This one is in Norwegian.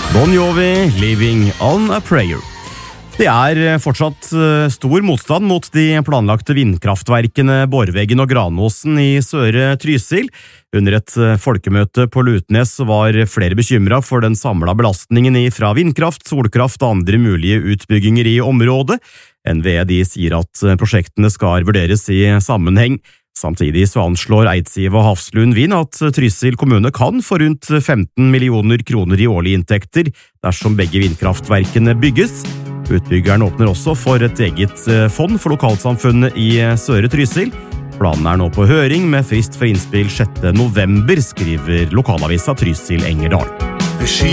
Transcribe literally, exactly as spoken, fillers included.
Bon Jovi, Living on a Prayer. Det er fortsatt stor motstand mot de planlagte vindkraftverkene Borveggen og Granåsen i Søre Trysil. Under et folkemøte på Lutnes var flere bekymret for den samlede belastningen fra vindkraft, solkraft og andre mulige utbygginger i området. N V E de sier at prosjektene skal vurderes i sammenheng. Samtidig så anslår Eidsiv og Hafslund Vind at Trysil kommune kan få rundt femten millioner kroner i årlige inntekter dersom begge vindkraftverkene bygges. Utbyggeren åpner også for et eget fond for lokalsamfunnet i Søre Trysil. Planen er nå på høring med frist for innspill sjette november, skriver lokalavisa Trysil Engerdal.